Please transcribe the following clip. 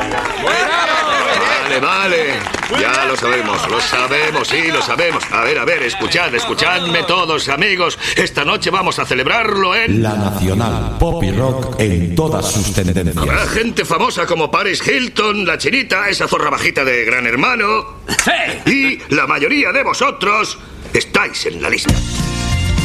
Vale. Ya lo sabemos, sí, lo sabemos. A ver, escuchadme todos, amigos. Esta noche vamos a celebrarlo en... La Nacional Pop y Rock en todas sus tendencias. Habrá gente famosa como Paris Hilton, la Chinita, esa zorra bajita de Gran Hermano. ¡Sí! Y la mayoría de vosotros estáis en la lista.